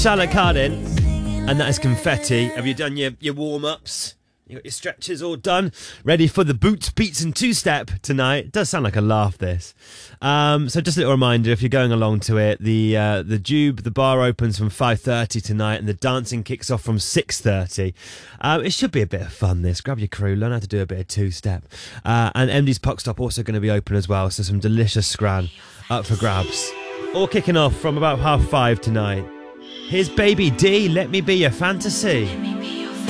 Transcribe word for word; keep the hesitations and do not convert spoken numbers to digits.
Charlotte Cardin, and that is Confetti. Have you done your, your warm-ups? You got your stretches all done? Ready for the boots, beats and two-step tonight? It does sound like a laugh, this. Um, so just a little reminder, if you're going along to it, the uh, the Jube, the bar opens from five thirty tonight and the dancing kicks off from six thirty. Uh, it should be a bit of fun, this. Grab your crew, learn how to do a bit of two-step. Uh, and M D's Puck Stop also going to be open as well, so some delicious scran up for grabs. All kicking off from about half five tonight. Here's Baby D, Let Me Be Your Fantasy.